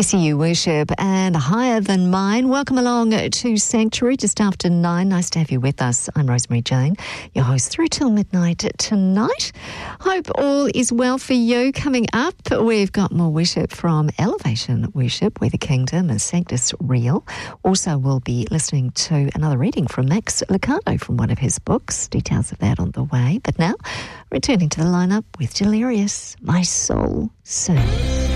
SEU Worship and Higher Than Mine. Welcome along to Sanctuary just after 9. Nice to have you with us. I'm Rosemary Jane, your host through till midnight tonight. Hope all is well for you. Coming up, we've got more worship from Elevation Worship, where the kingdom is Sanctus Real. Also, we'll be listening to another reading from Max Lucado from one of his books. Details of that on the way. But now, returning to the lineup with Delirious, My Soul Sings.